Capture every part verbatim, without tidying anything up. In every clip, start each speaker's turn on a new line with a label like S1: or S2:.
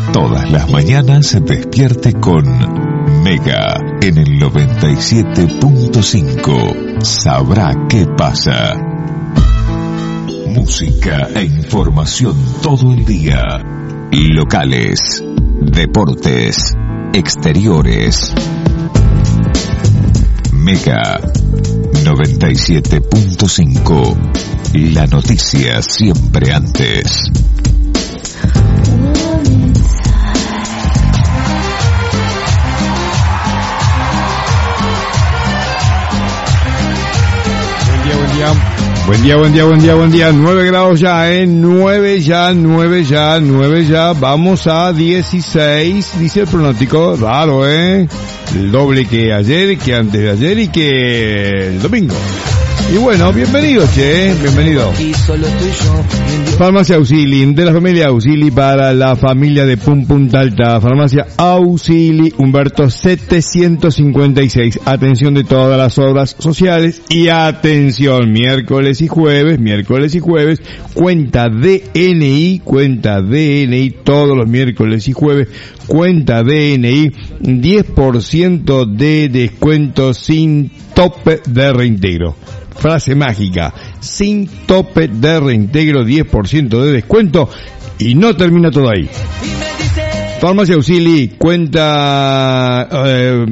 S1: Todas las mañanas despierte con Mega en el noventa y siete punto cinco. Sabrá qué pasa. Música e información todo el día. Locales, deportes, exteriores. Mega noventa y siete punto cinco. La noticia siempre antes.
S2: Buen día, buen día, buen día, buen día. nueve grados ya, ¿eh? nueve ya, nueve ya, nueve ya. Vamos a dieciséis, dice el pronóstico. Raro, ¿eh? El doble que ayer, que antes de ayer y que el domingo. Y bueno, bienvenido, che, bienvenido. Farmacia Auxili, de la familia Auxili para la familia de Pum Punta Alta. Farmacia Auxili, Humberto setecientos cincuenta y seis. Atención de todas las obras sociales y atención, miércoles y jueves, miércoles y jueves, cuenta D N I, cuenta D N I todos los miércoles y jueves, cuenta D N I, diez por ciento de descuento sin tope de reintegro. Frase mágica, sin tope de reintegro, diez por ciento de descuento, y no termina todo ahí. Farmacia Auxili, cuenta, eh,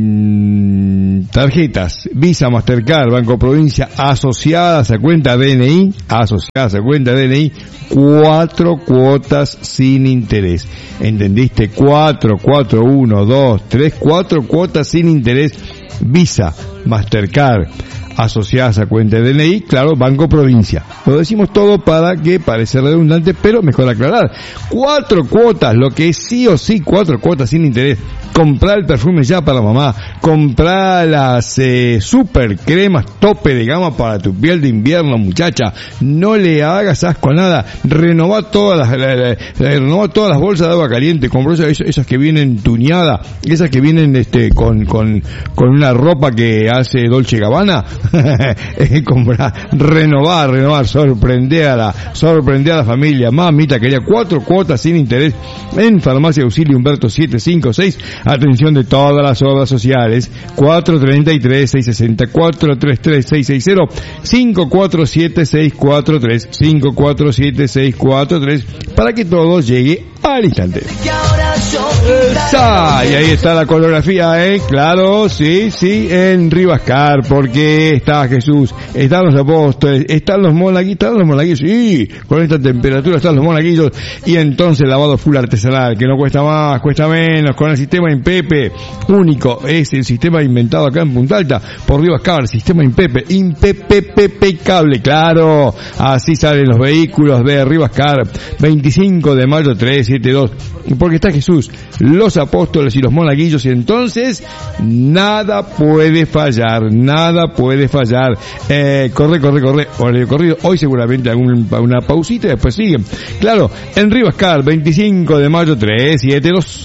S2: tarjetas, Visa, Mastercard, Banco Provincia, asociadas a cuenta D N I, asociadas a cuenta D N I, cuatro cuotas sin interés. ¿Entendiste? Cuatro, cuatro, uno, dos, tres, cuatro cuotas sin interés, Visa, Mastercard, asociadas a cuenta de D N I, claro, Banco Provincia. Lo decimos todo para que parece redundante, pero mejor aclarar. Cuatro cuotas, lo que es sí o sí, cuatro cuotas sin interés. Comprar el perfume ya para mamá, comprar las eh, super cremas tope de gama para tu piel de invierno, muchacha. No le hagas asco a nada. Renová todas las, la, la, la, renová todas las bolsas de agua caliente. Compró esas, esas que vienen tuneadas, esas que vienen este con con con una ropa que hace Dolce Gabbana. Comprar, renovar, renovar, sorprender a la, sorprender a la familia. Mamita, quería cuatro cuotas sin interés en Farmacia Auxili Humberto setecientos cincuenta y seis. Atención de todas las obras sociales. cuatro treinta y tres, seiscientos sesenta, cuatro treinta y tres, seiscientos sesenta, cinco cuatro siete, seis cuatro tres, cinco cuatro siete, seis cuatro tres, para que todo llegue al instante. Esa, y ahí está la coreografía, eh, claro, sí, sí, en Rivascar, porque está Jesús, están los apóstoles, están los monaguillos, están los monaguillos, sí, con esta temperatura están los monaguillos, y entonces lavado full artesanal, que no cuesta más, cuesta menos, con el sistema Impepe, único, es el sistema inventado acá en Punta Alta, por Rivascar, sistema Impepe, impecable, claro, así salen los vehículos de Rivascar, veinticinco de mayo trescientos setenta y dos, porque está Jesús, los apóstoles y los monaguillos, y entonces nada puede fallar, nada puede fallar. Eh, corre, corre, corre, horario corrido, hoy seguramente algún, una pausita y después siguen. Claro, en Rivascar, veinticinco de mayo trescientos setenta y dos.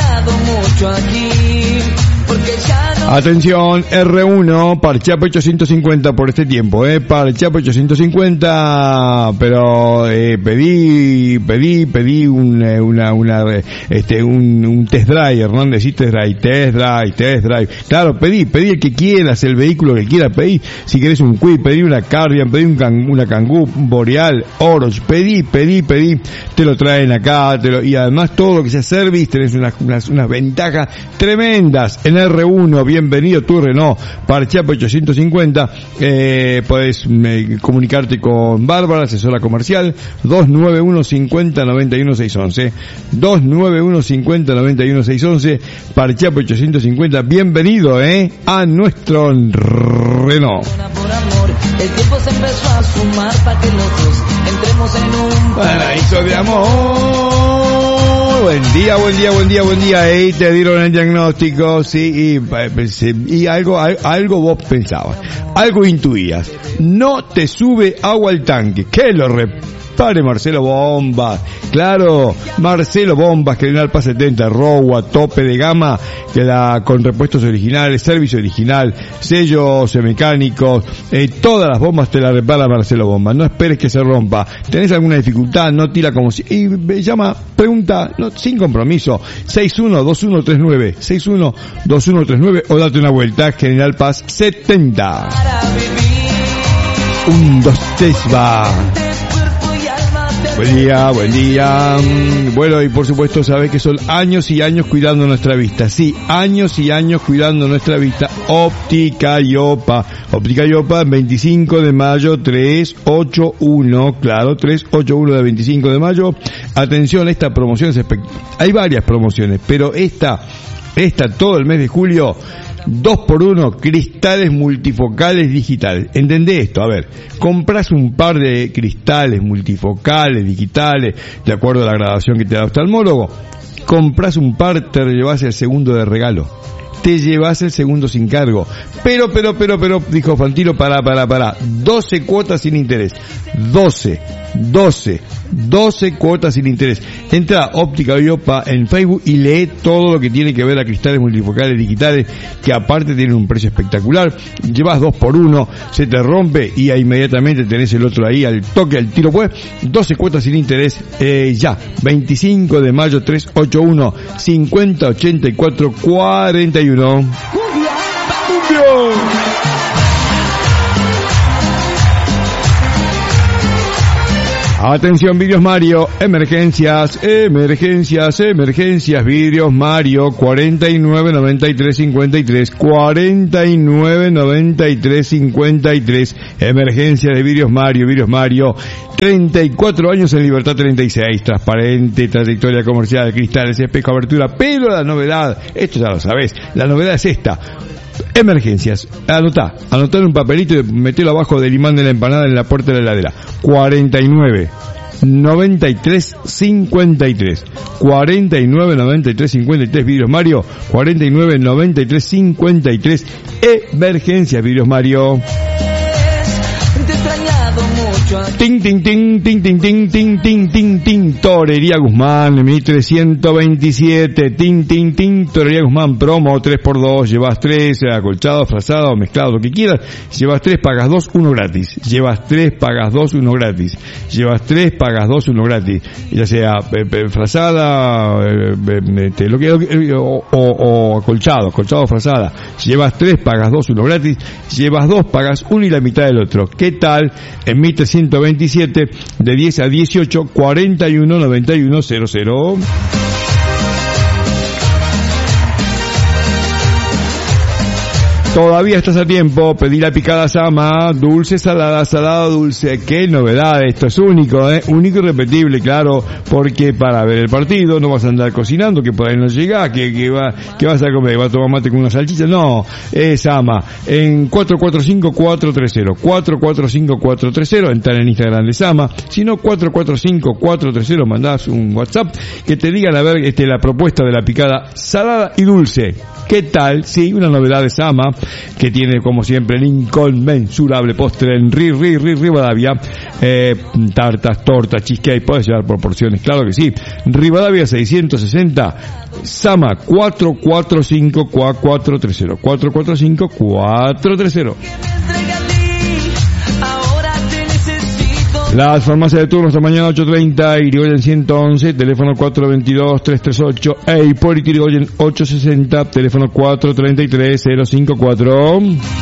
S2: Atención, R uno, Parchapo ochocientos cincuenta por este tiempo, eh, Parchapo ochocientos cincuenta, pero eh, pedí, pedí, pedí un, una, una, este, un, un test drive, Hernández, sí, test drive, test drive, test drive, claro, pedí, pedí el que quieras, el vehículo que quieras, pedí, si querés un Kwid, pedí una Cardian, pedí un can, una Kangoo, un Boreal, Oroch, pedí, pedí, pedí, te lo traen acá, te lo, y además todo lo que sea service, tenés unas, unas, unas ventajas tremendas en R uno, bienvenido tu Renault, Parchapo ochocientos cincuenta, eh, podés eh, comunicarte con Bárbara, asesora comercial, dos nueve uno cincuenta noventa y uno seiscientos once, dos nueve uno cincuenta noventa y uno seiscientos once, Parchapo ochocientos cincuenta, bienvenido, eh, a nuestro Renault. El tiempo se empezó a sumar para que los dos entremos en un paraíso de amor. Buen día, buen día, buen día, buen día. Ahí te dieron el diagnóstico, sí, y, y algo, algo vos pensabas, algo intuías. No te sube agua al tanque. ¿Qué lo re Dispare Marcelo Bombas. Claro, Marcelo Bombas, General Paz setenta, Rowa, tope de gama, que la, con repuestos originales, servicio original, sellos mecánicos, eh, todas las bombas te las repara Marcelo Bombas. No esperes que se rompa. ¿Tenés alguna dificultad? No tira como si... Y me llama, pregunta, no, sin compromiso, seis uno dos uno tres nueve, seis uno dos uno tres nueve, o date una vuelta, General Paz setenta. Un, dos, tres, va. Buen día, buen día. Bueno, y por supuesto sabés que son años y años cuidando nuestra vista. Sí, años y años cuidando nuestra vista. Óptica Iopa. Óptica Iopa, veinticinco de mayo, trescientos ochenta y uno. Claro, trescientos ochenta y uno de veinticinco de mayo. Atención, esta promoción es espect- Hay varias promociones, pero esta, esta todo el mes de julio, dos por uno, cristales multifocales digitales. ¿Entendés esto? A ver, compras un par de cristales multifocales digitales, de acuerdo a la graduación que te da el oftalmólogo, compras un par, te llevas el segundo de regalo. Te llevas el segundo sin cargo. Pero, pero, pero, pero, dijo Fantino, pará, pará, pará. doce cuotas sin interés. doce, doce, doce cuotas sin interés. Entra a Óptica Iopa en Facebook y lee todo lo que tiene que ver a cristales multifocales digitales, que aparte tienen un precio espectacular. Llevas dos por uno, se te rompe y inmediatamente tenés el otro ahí al toque, al tiro, pues. doce cuotas sin interés, eh, ya. veinticinco de mayo, trescientos ochenta y uno, cincuenta, ochenta y cuatro, cuarenta y uno. ¡Cumbia! ¡Cumbia! Atención, Vidrios Mario, emergencias, emergencias, emergencias, Vidrios Mario, cuarenta y nueve noventa y tres cincuenta y tres, cuarenta y nueve noventa y tres cincuenta y tres, emergencias de Vidrios Mario, Vidrios Mario, treinta y cuatro años en Libertad treinta y seis, transparente, trayectoria comercial, cristales, espejo, abertura, pero la novedad, esto ya lo sabés, la novedad es esta. Emergencias, anotá, anotá en un papelito y metelo abajo del imán de la empanada en la puerta de la heladera. cuarenta y nueve noventa y tres cincuenta y tres, cuarenta y nueve noventa y tres cincuenta y tres, Vidrios Mario, cuarenta y nueve noventa y tres cincuenta y tres, emergencias, Vidrios Mario. Ting, ting, ting, ting, ting, ting, ting, ting, ting, ting, Torería Guzmán, mil trescientos veintisiete, ting, ting, ting, Torería Guzmán, promo tres por dos, llevas tres, acolchado, frazado, mezclado, lo que quieras, llevas tres, pagas dos, uno gratis, llevas tres, pagas dos, uno gratis, llevas tres, pagas dos, uno gratis, ya sea eh, frazada, eh, eh, lo que, eh, o, o, o acolchado, acolchado, frazada, llevas tres, pagas dos, uno gratis, llevas dos, pagas uno y la mitad del otro. ¿Qué tal? En mil trescientos veintisiete, de diez a dieciocho, cuarenta y uno noventa y uno cero cero. Todavía estás a tiempo, pedí la picada Sama, dulce, salada, salada, dulce. Qué novedad, esto es único, ¿eh? Único y repetible, claro, porque para ver el partido no vas a andar cocinando, que por ahí no llegás, que, que, va, que vas a comer, vas a tomar mate con una salchicha, no, es Sama, en cuatro cuatro cinco cuatro tres cero, cuatro cuatro cinco cuatro tres cero, entrar en Instagram de Sama, si no cuatro cuatro cinco cuatro tres cero, mandás un WhatsApp que te digan a ver este, la propuesta de la picada salada y dulce. ¿Qué tal? Sí, una novedad de Sama, que tiene como siempre el inconmensurable postre en Ri, Ri, Ri, Rivadavia, eh, tartas, tortas, cheesecake, puedes llevar por porciones, claro que sí. Rivadavia seiscientos sesenta, Sama cuatro cuatro cinco cuatro tres cero, cuatro cuatro cinco cuatro tres cero. Las farmacias de turno esta mañana ocho treinta, Irigoyen ciento once, teléfono cuatro veintidós tres treinta y ocho, e Hipólito Irigoyen ocho sesenta, teléfono cuatro treinta y tres cero cincuenta y cuatro.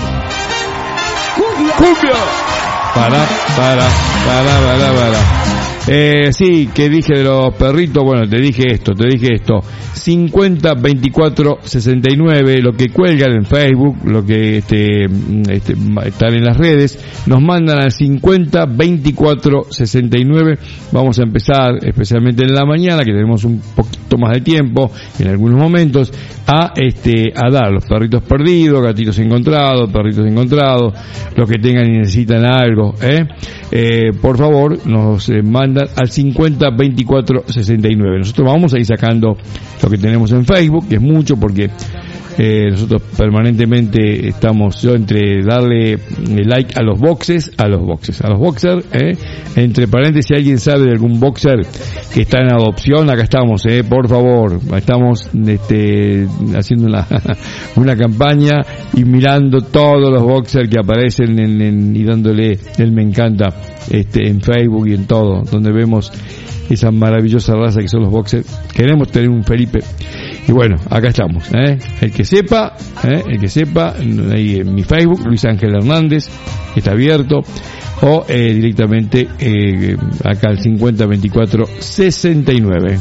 S2: ¡Cumbia! Para, para, para, para, para. Eh, sí, que dije de los perritos, bueno, te dije esto, te dije esto. cincuenta veinticuatro sesenta y nueve, lo que cuelgan en Facebook, lo que este, este, están en las redes, nos mandan al cincuenta veinticuatro sesenta y nueve. Vamos a empezar, especialmente en la mañana, que tenemos un poquito más de tiempo, en algunos momentos, a este, a dar los perritos perdidos, gatitos encontrados, perritos encontrados, los que tengan y necesitan algo, eh, eh por favor, nos eh, mandan mandan al cincuenta veinticuatro sesenta y nueve. Nosotros vamos a ir sacando lo que tenemos en Facebook, que es mucho porque Eh, nosotros permanentemente estamos, yo entre darle like a los boxes, a los boxes, a los boxers, eh, entre paréntesis, si alguien sabe de algún boxer que está en adopción, acá estamos, eh, por favor, estamos este, haciendo una, una campaña y mirando todos los boxers que aparecen en, en, y dándole el me encanta este, en Facebook y en todo, donde vemos esa maravillosa raza que son los boxers. Queremos tener un Felipe. Y bueno, acá estamos, ¿eh? El que sepa, ¿eh? El que sepa, ahí en mi Facebook, Luis Ángel Hernández, está abierto, o eh, directamente eh, acá al cincuenta veinticuatro sesenta y nueve.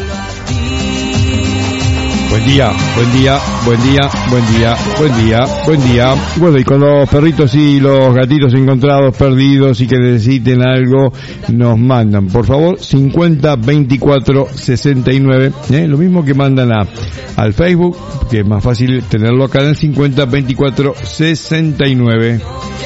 S2: Buen día, buen día, buen día, buen día, buen día, buen día. Bueno, y con los perritos y los gatitos encontrados, perdidos y que necesiten algo, nos mandan, por favor, cincuenta veinticuatro sesenta y nueve, ¿eh? Lo mismo que mandan a, al Facebook, que es más fácil tenerlo acá en el cincuenta veinticuatro sesenta y nueve.